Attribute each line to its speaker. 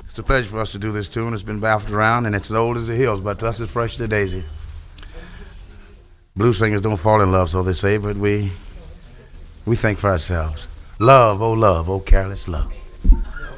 Speaker 1: It's a pleasure for us to do this tune. It's been bounced around and it's as old as the hills, but to us it's fresh as a daisy. Blues singers don't fall in love, so they say, but we think for ourselves. Love, oh careless love.